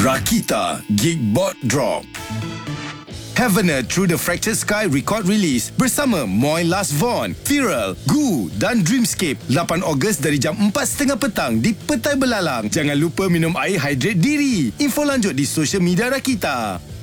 Rakita Geekbot Drop. Heavener Through the Fractured Sky record release bersama Moy Last Von, Viral, Gu dan Dreamscape 8 Ogos dari jam 4.30 petang di Petai Belalang. Jangan lupa minum air hydrate diri. Info lanjut di social media Rakita.